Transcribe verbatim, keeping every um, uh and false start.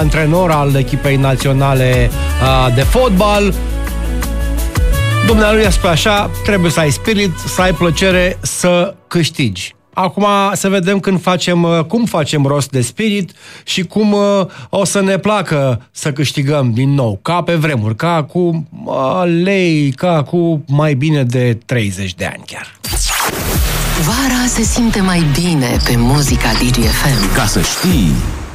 antrenor al echipei naționale uh, de fotbal. Dumnealui a spus așa, trebuie să ai spirit, să ai plăcere să câștigi. Acum să vedem când facem, cum facem rost de spirit și cum uh, o să ne placă să câștigăm din nou, ca pe vremuri, ca cu lei, ca cu mai bine de treizeci de ani chiar. Vara se simte mai bine pe muzica Digi F M. Ca să știi...